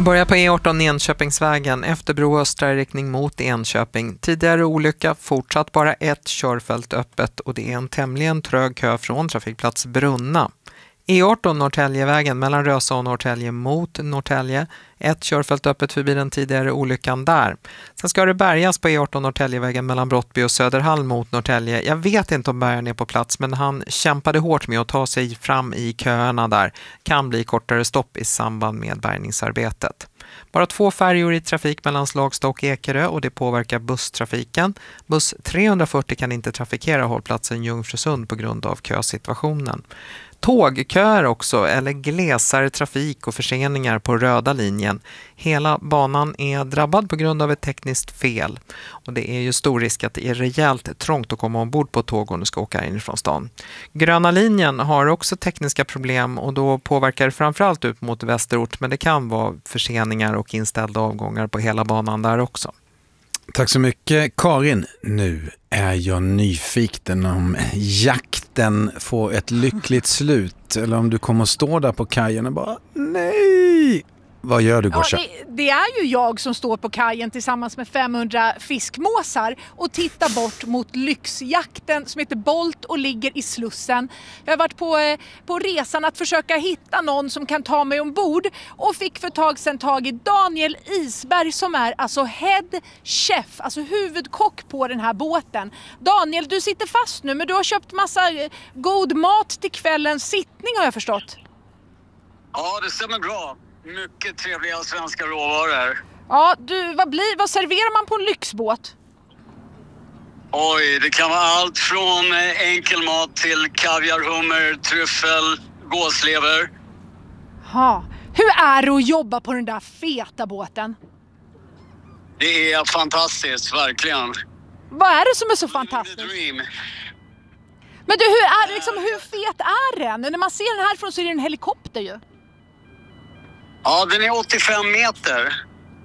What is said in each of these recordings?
Börja på E18 Enköpingsvägen, efter bro östra riktning mot Enköping. Tidigare olycka, fortsatt bara ett körfält öppet och det är en tämligen trög kö från trafikplats Brunna. E18 Norrtäljevägen mellan Rösa och Norrtälje mot Norrtälje. Ett körfält öppet förbi den tidigare olyckan där. Sen ska det bärgas på E18 Norrtäljevägen mellan Brottby och Söderhall mot Norrtälje. Jag vet inte om bärgaren är på plats, men han kämpade hårt med att ta sig fram i köerna där. Kan bli kortare stopp i samband med bärgningsarbetet. Bara 2 färjor i trafik mellan Slagsta och Ekerö och det påverkar busstrafiken. Buss 340 kan inte trafikera hållplatsen Ljungfrusund på grund av kösituationen. Tågköer också eller glesare trafik och förseningar på röda linjen. Hela banan är drabbad på grund av ett tekniskt fel. Och det är ju stor risk att det är rejält trångt att komma ombord på tåg om du ska åka inifrån stan. Gröna linjen har också tekniska problem och då påverkar det framförallt ut mot västerort. Men det kan vara förseningar och inställda avgångar på hela banan där också. Tack så mycket Karin. Nu är jag nyfiken om jakten får ett lyckligt slut eller om du kommer att stå där på kajen och bara nej. Vad gör du, Gosha? Ja, det är ju jag som står på kajen tillsammans med 500 fiskmåsar och tittar bort mot lyxjakten som heter Bolt och ligger i Slussen. Jag har varit på resan att försöka hitta någon som kan ta mig ombord och fick för ett tag sedan tag i Daniel Isberg som är alltså head chef, alltså huvudkock på den här båten. Daniel, du sitter fast nu men du har köpt massa god mat till kvällens sittning har jag förstått. Ja, det stämmer bra. Mycket trevliga svenska råvaror. Ja, vad serverar man på en lyxbåt? Oj, det kan vara allt från enkel mat till kaviar, hummer, tryffel, gåslever. Ha. Hur är det att jobba på den där feta båten? Det är fantastiskt, verkligen. Vad är det som är så fantastiskt? Dream. Men du, hur fet är den? När man ser den härifrån så är det en helikopter ju. Ja, den är 85 meter.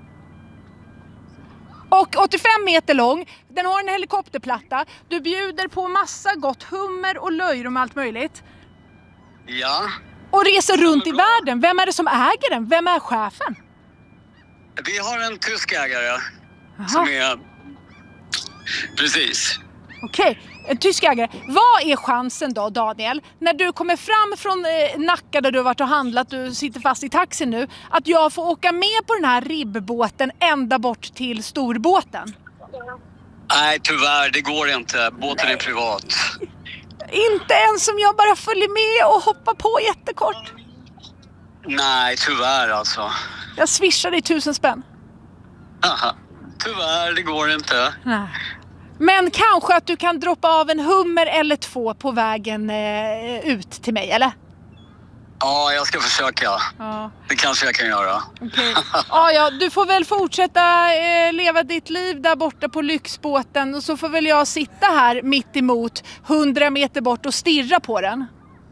Och 85 meter lång. Den har en helikopterplatta. Du bjuder på massa gott hummer och löjrom och allt möjligt. Ja. Och reser runt i världen. Vem är det som äger den? Vem är chefen? Vi har en tysk ägare. Aha. Som är... Precis. Okej, en tysk ägare. Vad är chansen då, Daniel, när du kommer fram från Nacka där du har varit och handlat, du sitter fast i taxi nu, att jag får åka med på den här ribbåten ända bort till storbåten? Nej, tyvärr, det går inte. Båten är privat. Inte ens som jag bara följer med och hoppar på jättekort. Nej, tyvärr alltså. Jag swishar dig 1000 spänn. Aha. Tyvärr, det går inte. Nej. Men kanske att du kan droppa av en hummer eller 2 på vägen ut till mig, eller? Ja, jag ska försöka. Ja. Det kanske jag kan göra. Okay. Ja, du får väl fortsätta leva ditt liv där borta på lyxbåten och så får väl jag sitta här mitt emot 100 meter bort och stirra på den.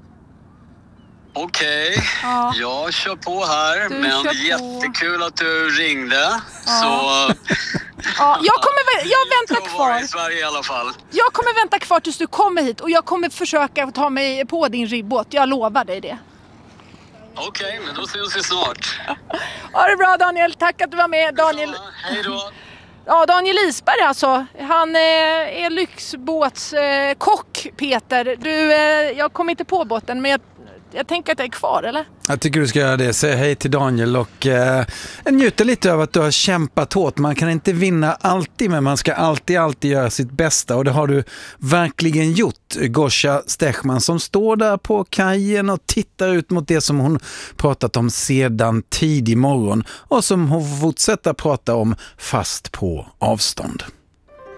Okej, Ja. Jag kör på här, Du men kör på. jättekul att du ringde. Ja. Så Ja, jag väntar så var det kvar. i Sverige i alla fall. Jag kommer vänta kvar tills du kommer hit och jag kommer försöka ta mig på din ribbåt. Jag lovar dig det. Okej, men då ses vi snart. Ha det bra Daniel, tack att du var med. Daniel. Hej då. Ja, Daniel Isberg alltså. Han är lyxbåtskock, Peter. Jag kom inte på båten, men jag tänker att jag är kvar, eller? Jag tycker du ska göra det. Säg hej till Daniel och njuta lite av att du har kämpat hårt. Man kan inte vinna alltid, men man ska alltid göra sitt bästa. Och det har du verkligen gjort, Gosha Stechman, som står där på kajen och tittar ut mot det som hon pratat om sedan tidig morgon och som hon fortsätter prata om fast på avstånd.